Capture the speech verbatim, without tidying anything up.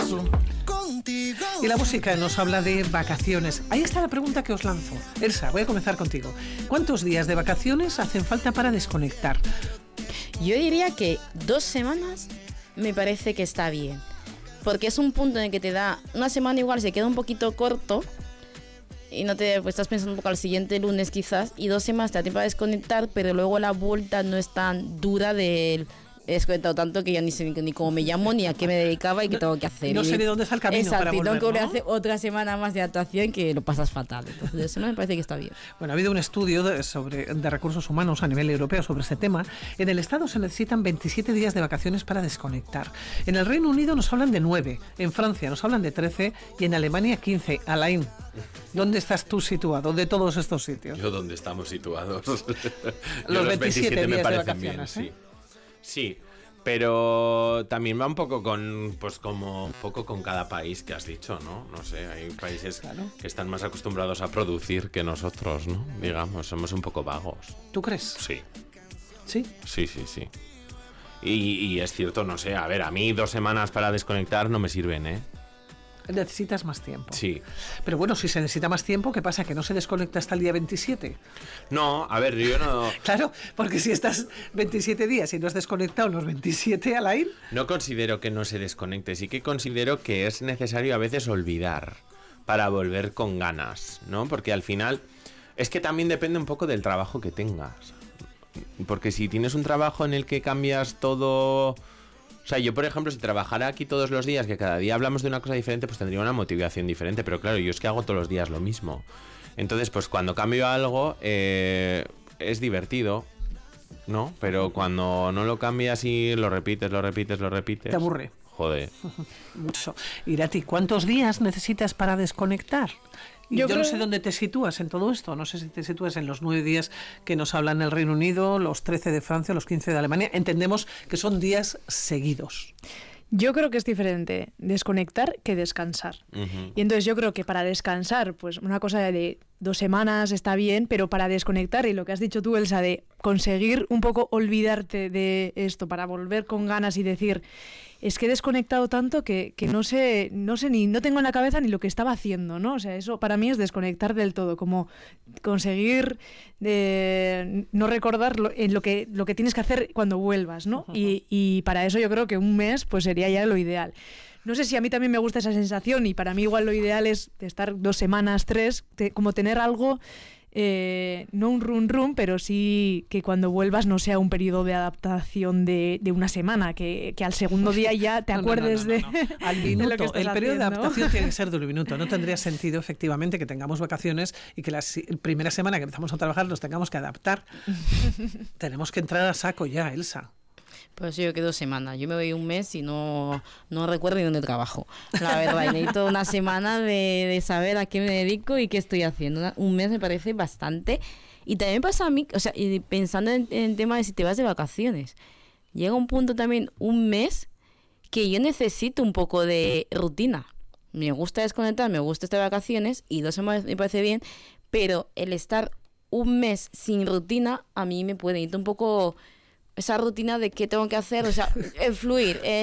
Y la música nos habla de vacaciones. Ahí está la pregunta que os lanzo. Elsa, voy a comenzar contigo. ¿Cuántos días de vacaciones hacen falta para desconectar? Yo diría que dos semanas me parece que está bien. Porque es un punto en el que te da... Una semana igual se queda un poquito corto y no te pues, estás pensando un poco al siguiente lunes quizás, y dos semanas te da tiempo a desconectar, pero luego la vuelta no es tan dura del... He desconectado tanto que ya ni sé ni, ni cómo me llamo, ni a qué me dedicaba y qué tengo que hacer. No sé de dónde está el camino. Exacto, para volver, y tengo que volver ¿no? a hacer otra semana más de actuación que lo pasas fatal. Entonces eso no me parece que está bien. Bueno, ha habido un estudio de, sobre, de recursos humanos a nivel europeo sobre este tema. En el Estado se necesitan veintisiete días de vacaciones para desconectar. En el Reino Unido nos hablan de nueve, en Francia nos hablan de trece y en Alemania quince. Alain, ¿dónde estás tú situado de todos estos sitios? Yo, ¿dónde estamos situados? Los, los veintisiete, veintisiete días me parecen de vacaciones, bien, ¿eh? sí. Sí. Pero también va un poco con, pues como un poco con cada país que has dicho, ¿no? No sé, hay países claro. que están más acostumbrados a producir que nosotros, ¿no? Digamos, somos un poco vagos. ¿Tú crees? Sí. ¿Sí? Sí, sí, sí. Y, y es cierto, no sé, a ver, a mí dos semanas para desconectar no me sirven, ¿eh? Necesitas más tiempo. Sí. Pero bueno, si se necesita más tiempo, ¿qué pasa? ¿Que no se desconecta hasta el día veintisiete? No, a ver, yo no... Claro, porque si estás veintisiete días y no has desconectado los veintisiete, Alain... No considero que no se desconecte, sí que considero que es necesario a veces olvidar para volver con ganas, ¿no? Porque al final es que también depende un poco del trabajo que tengas. Porque si tienes un trabajo en el que cambias todo... O sea, yo, por ejemplo, si trabajara aquí todos los días, que cada día hablamos de una cosa diferente, pues tendría una motivación diferente. Pero claro, yo es que hago todos los días lo mismo. Entonces, pues cuando cambio algo, eh, es divertido, ¿no? Pero cuando no lo cambias y lo repites, lo repites, lo repites... Te aburre. Joder. Mucho. Irati, ¿cuántos días necesitas para desconectar? Y yo, yo creo... no sé dónde te sitúas en todo esto. No sé si te sitúas en los nueve días que nos hablan el Reino Unido, los trece de Francia, los quince de Alemania. Entendemos que son días seguidos. Yo creo que es diferente desconectar que descansar. Uh-huh. Y entonces yo creo que para descansar, pues una cosa de dos semanas está bien, pero para desconectar, y lo que has dicho tú, Elsa, de conseguir un poco olvidarte de esto para volver con ganas y decir, es que he desconectado tanto que, que no sé, no sé ni, no tengo en la cabeza ni lo que estaba haciendo, ¿no? O sea, eso para mí es desconectar del todo, como conseguir eh, no recordar lo, en lo que lo que tienes que hacer cuando vuelvas, ¿no? Uh-huh. Y, y para eso yo creo que un mes pues sería ya lo ideal. No sé si a mí también me gusta esa sensación, y para mí igual lo ideal es estar dos semanas, tres, te, como tener algo, eh, no un run run, pero sí que cuando vuelvas no sea un periodo de adaptación de, de una semana, que, que al segundo día ya te acuerdes no, no, no, no, no. de, al minuto. de lo que estás el periodo haciendo. de adaptación tiene que ser de un minuto. No tendría sentido efectivamente que tengamos vacaciones y que la primera semana que empezamos a trabajar nos tengamos que adaptar. Tenemos que entrar a saco ya, Elsa. Pues yo que dos semanas. Yo me voy un mes y no, no recuerdo ni dónde trabajo. La verdad, y necesito una semana de, de saber a qué me dedico y qué estoy haciendo. Una, un mes me parece bastante. Y también pasa a mí, o sea, pensando en, en el tema de si te vas de vacaciones, llega un punto también, un mes, que yo necesito un poco de rutina. Me gusta desconectar, me gusta estar de vacaciones y dos semanas me parece bien, pero el estar un mes sin rutina a mí me puede ir un poco... esa rutina de qué tengo que hacer, o sea, el fluir, eh,